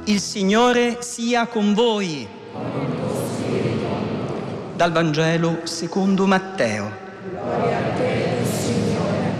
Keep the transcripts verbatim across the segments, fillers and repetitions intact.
Il Signore sia con voi. Dal Vangelo secondo Matteo. Gloria a te, Signore.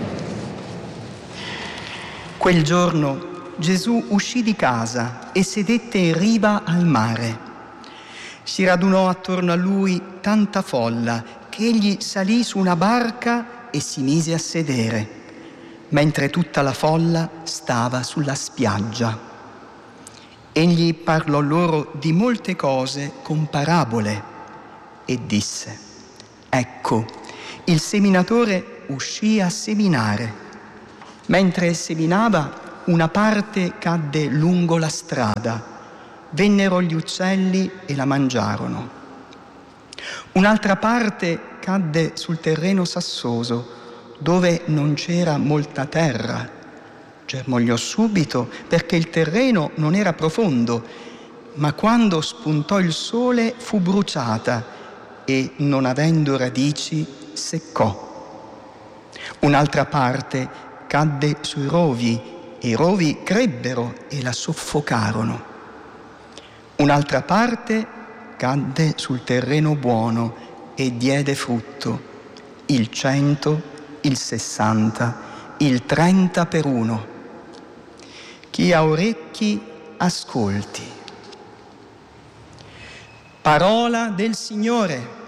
Quel giorno Gesù uscì di casa e sedette in riva al mare. Si radunò attorno a lui tanta folla che egli salì su una barca e si mise a sedere, mentre tutta la folla stava sulla spiaggia. Egli parlò loro di molte cose con parabole e disse: Ecco, il seminatore uscì a seminare. Mentre seminava, una parte cadde lungo la strada. Vennero gli uccelli e la mangiarono. Un'altra parte cadde sul terreno sassoso, dove non c'era molta terra. Germogliò subito perché il terreno non era profondo, ma quando spuntò il sole fu bruciata e, non avendo radici, seccò. Un'altra parte cadde sui rovi e i rovi crebbero e la soffocarono. Un'altra parte cadde sul terreno buono e diede frutto, il cento, il sessanta, il trenta per uno. Chi ha orecchi, ascolti. Parola del Signore.